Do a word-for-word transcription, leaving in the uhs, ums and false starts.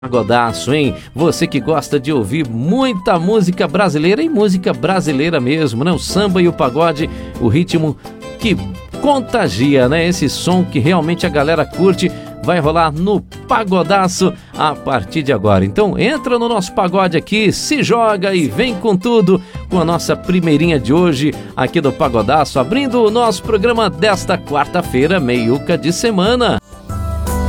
Pagodaço, hein? Você que gosta de ouvir muita música brasileira e música brasileira mesmo, né? O samba e o pagode, o ritmo que contagia, né? Esse som que realmente a galera curte, vai rolar no Pagodaço a partir de agora. Então entra no nosso pagode aqui, se joga e vem com tudo com a nossa primeirinha de hoje aqui do Pagodaço, abrindo o nosso programa desta quarta-feira, meiuca de semana.